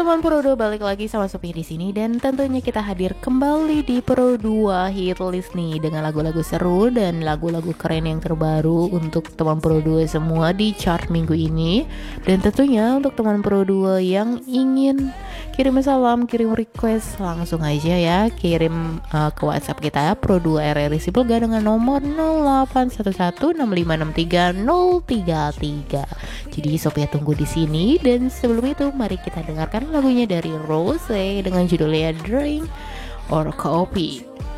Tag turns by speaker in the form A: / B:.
A: teman Pro 2, balik lagi sama Sophie di sini dan tentunya kita hadir kembali di Pro 2 Hit List nih dengan lagu-lagu seru dan lagu-lagu keren yang terbaru untuk teman Pro 2 semua di chart minggu ini. Dan tentunya untuk teman Pro 2 yang ingin kirim salam, kirim request, langsung aja ya kirim ke WhatsApp kita Pro 2 RRI Sipilga dengan nomor 0811656333. Jadi Sophia tunggu di sini, dan sebelum itu mari kita dengarkan lagunya dari Rose dengan judulnya Drink or Coffee.